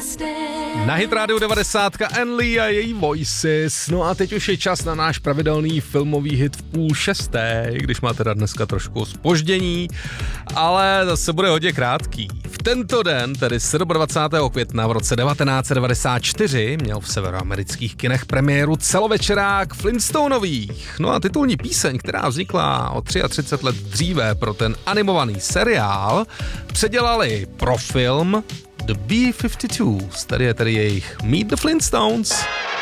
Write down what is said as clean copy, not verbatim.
Na Hit Radio 90 Enly a její Voices. No a teď už je čas na náš pravidelný filmový hit v 5:30, když má teda dneska trošku zpoždění, ale zase bude hodně krátký. V tento den, tedy 27. května v roce 1994, měl v severoamerických kinech premiéru celovečerák Flintstonových. No a titulní píseň, která vznikla o 33 let dříve pro ten animovaný seriál, předělali pro film The B-52s, tady je tedy jejich Meet the Flintstones.